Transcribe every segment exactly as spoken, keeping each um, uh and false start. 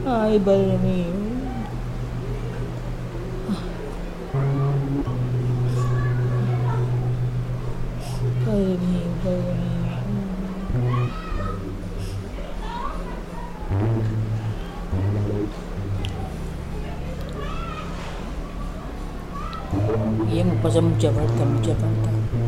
Ay, padre mío. Padre mío, padre mío. Y hemos pasado mucha falta, mucha falta.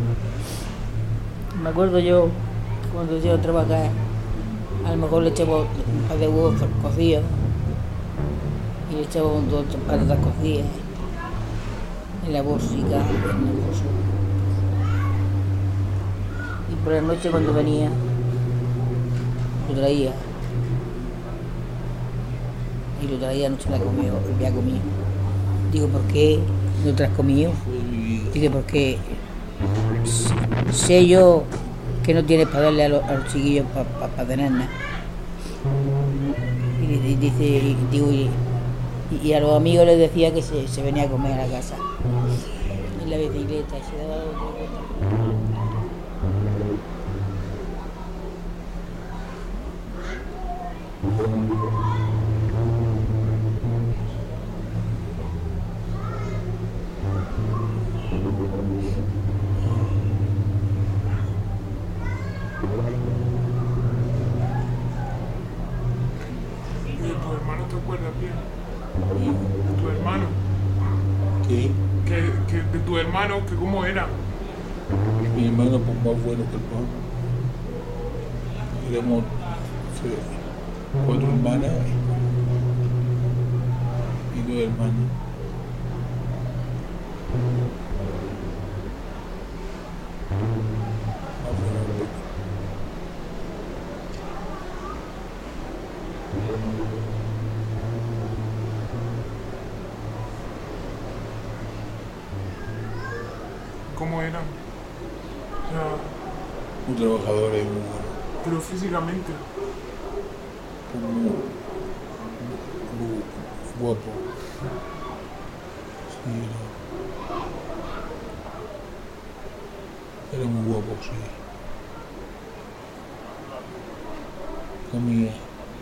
Me acuerdo yo, cuando yo a trabajar, a lo mejor le echaba un par de huevos cocidos y le echaba un dos patatas cocidas en la bolsica, en el bolso. Y por la noche cuando venía, lo traía. Y lo traía, no se la comió, lo había comido. Digo, ¿por qué no te has comido? Dice, porque sé yo que no tienes para darle a los, a los chiquillos para pa, pa tener nada. Y, y dice, y, digo, y, y a los amigos les decía que se, se venía a comer a la casa en la bicicleta y se daba dos vueltas. ¿Y de tu hermano te acuerdas bien? ¿De tu hermano? ¿Qué? ¿Que, que de tu hermano, que cómo era? Mi hermano pues más bueno que el papá. Éramos sí, cuatro hermanas y dos hermanos. Más bueno que el papá. ¿Cómo era? O sea, Un trabajador y muy bueno. pero físicamente. Muy, muy guapo. Sí, era, era muy guapo, sí. Comía.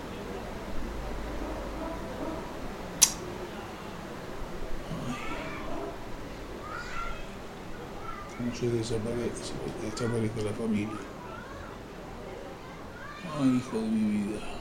Cómo se desaparece, desaparece la familia. Ay, hijo de mi vida.